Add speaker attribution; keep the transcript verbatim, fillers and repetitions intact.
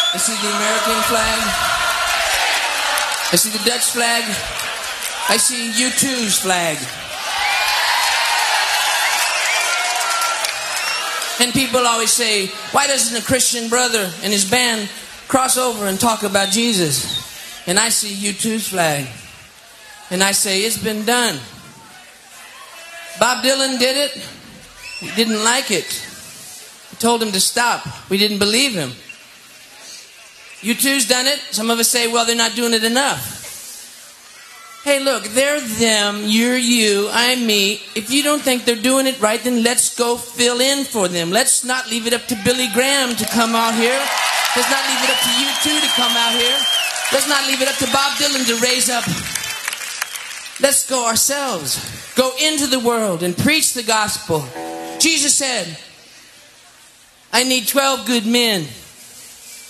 Speaker 1: I see the American flag. I see the Dutch flag. I see U two's flag. And people always say, why doesn't a Christian brother and his band cross over and talk about Jesus? And I see U two's flag. And I say, it's been done. Bob Dylan did it. We didn't like it. We told him to stop. We didn't believe him. U two's done it. Some of us say, well, they're not doing it enough. Hey, look, they're them, you're you, I'm me. If you don't think they're doing it right, then let's go fill in for them. Let's not leave it up to Billy Graham to come out here. Let's not leave it up to U two to come out here. Let's not leave it up to Bob Dylan to raise up. Let's go ourselves. Go into the world and preach the gospel. Jesus said, I need twelve good men